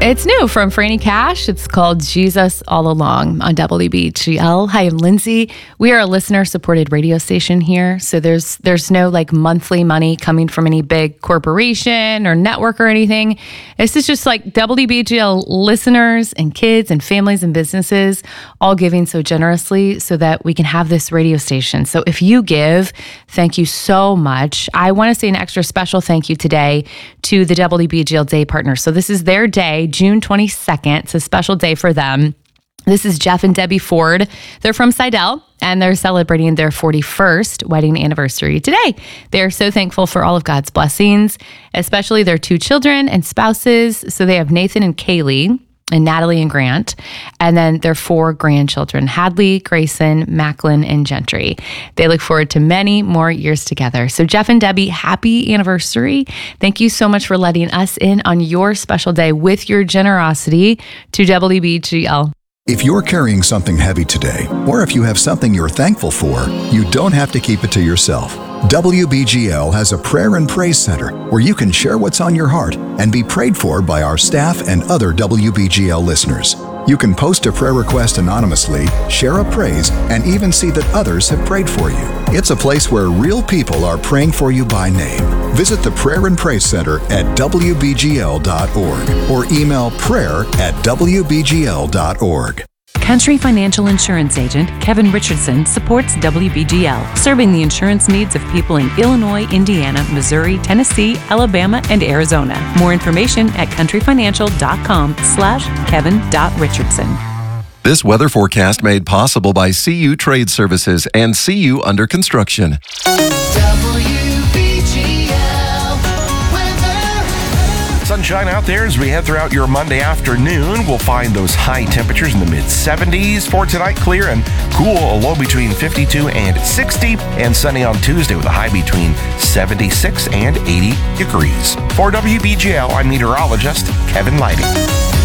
It's new from Franny Cash. It's called Jesus All Along on WBGL. Hi, I'm Lindsay. We are a listener-supported radio station here, so there's no like monthly money coming from any big corporation or network or anything. This is just like WBGL listeners and kids and families and businesses all giving so generously so that we can have this radio station. So if you give, thank you so much. I want to say an extra special thank you today to the WBGL Day Partners. So this is their day, June 22nd. It's a special day for them. This is Jeff and Debbie Ford. They're from Seidel, and they're celebrating their 41st wedding anniversary today. They're so thankful for all of God's blessings, especially their 2 children and spouses. So they have Nathan and Kaylee, and Natalie and Grant, and then their 4 grandchildren, Hadley, Grayson, Macklin, and Gentry. They look forward to many more years together. So Jeff and Debbie, happy anniversary. Thank you so much for letting us in on your special day with your generosity to WBGL. If you're carrying something heavy today, or if you have something you're thankful for, you don't have to keep it to yourself. WBGL has a prayer and praise center where you can share what's on your heart and be prayed for by our staff and other WBGL listeners. You can post a prayer request anonymously, share a praise, and even see that others have prayed for you. It's a place where real people are praying for you by name. Visit the Prayer and Praise Center at WBGL.org or email prayer@WBGL.org. Country Financial Insurance Agent Kevin Richardson supports WBGL, serving the insurance needs of people in Illinois, Indiana, Missouri, Tennessee, Alabama, and Arizona. More information at countryfinancial.com/Kevin.Richardson. This weather forecast made possible by CU Trade Services and CU Under Construction. Sunshine out there as we head throughout your Monday afternoon. We'll find those high temperatures in the mid-70s. For tonight, clear and cool, a low between 52 and 60, and sunny on Tuesday with a high between 76 and 80 degrees. For WBGL, I'm meteorologist Kevin Lighting.